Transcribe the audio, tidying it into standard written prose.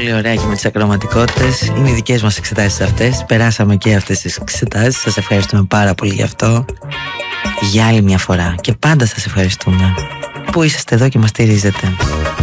Πολύ ωραία και με τις ακροματικότητες. Είναι οι δικές μας εξετάσεις αυτές. Περάσαμε και αυτές τις εξετάσεις. Σας ευχαριστούμε πάρα πολύ γι' αυτό. Για άλλη μια φορά. Και πάντα σας ευχαριστούμε που είσαστε εδώ και μας στηρίζετε.